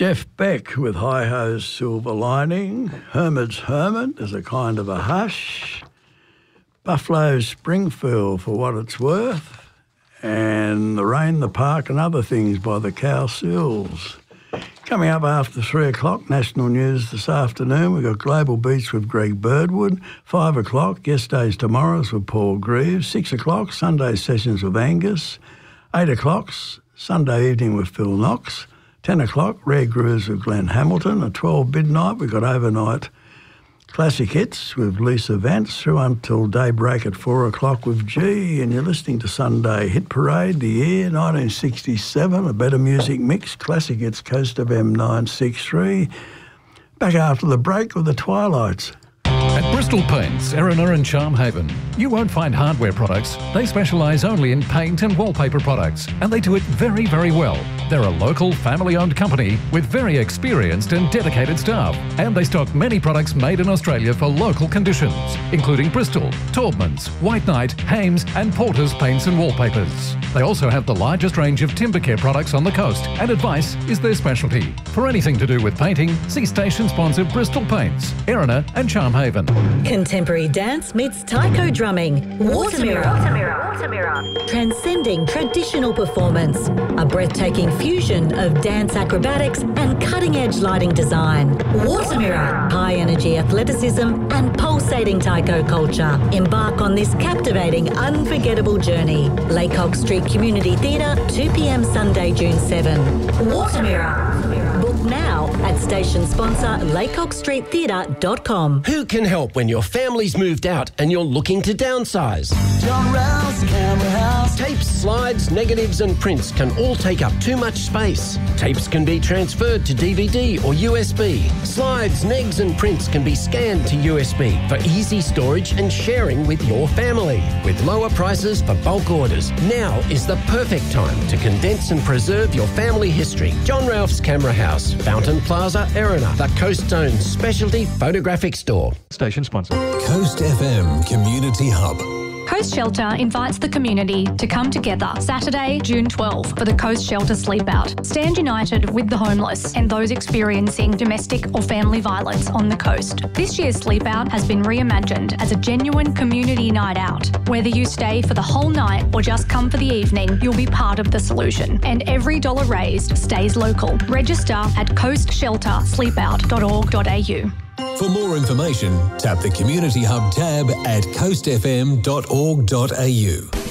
Jeff Beck with Hi-Ho's Silver Lining. Hermit's Hermit is a kind of a hush. Buffalo Springfield for What It's Worth. And The Rain, the Park and Other Things by the Cow Sills. Coming up after 3 o'clock, national news this afternoon. We've got Global Beats with Greg Birdwood. 5 o'clock, Guest Days Tomorrow's with Paul Greaves. 6 o'clock, Sunday Sessions with Angus. 8 o'clock, Sunday Evening with Phil Knox. 10 o'clock, Rare Grooves with Glenn Hamilton. At 12 midnight, we've got Overnight Classic Hits with Lisa Vance through until daybreak at 4 o'clock with G. And you're listening to Sunday Hit Parade, the year 1967, a better music mix, Classic Hits, Coast FM 963. Back after the break with the Twilights. At Bristol Paints, Erina and Charmhaven, you won't find hardware products. They specialise only in paint and wallpaper products, and they do it very, very well. They're a local, family-owned company with very experienced and dedicated staff, and they stock many products made in Australia for local conditions, including Bristol, Taubmans, White Knight, Hames and Porter's paints and wallpapers. They also have the largest range of timber care products on the coast, and advice is their specialty. For anything to do with painting, see station sponsor Bristol Paints, Erina and Charmhaven. Contemporary dance meets taiko drumming. Watermirror. Transcending traditional performance. A breathtaking fusion of dance acrobatics and cutting-edge lighting design. Watermirror. High-energy athleticism and pulsating taiko culture. Embark on this captivating, unforgettable journey. Laycock Street Community Theatre, 2 p.m. Sunday, June 7. Watermirror. Book now at station sponsor laycockstreettheatre.com. Who can help when your family's moved out and you're looking to downsize? John Ralph's Camera House. Tapes, slides, negatives and prints can all take up too much space. Tapes can be transferred to DVD or USB. Slides, negs and prints can be scanned to USB for easy storage and sharing with your family. With lower prices for bulk orders, now is the perfect time to condense and preserve your family history. John Ralph's Camera House, Fountain Plaza, Erina, the Coast Zone's specialty photographic store. Station sponsor. Coast FM Community Hub. Coast Shelter invites the community to come together Saturday, June 12 for the Coast Shelter Sleep Out. Stand united with the homeless and those experiencing domestic or family violence on the coast. This year's Sleep Out has been reimagined as a genuine community night out. Whether you stay for the whole night or just come for the evening, you'll be part of the solution. And every dollar raised stays local. Register at coastsheltersleepout.org.au. For more information, tap the Community Hub tab at coastfm.org.au.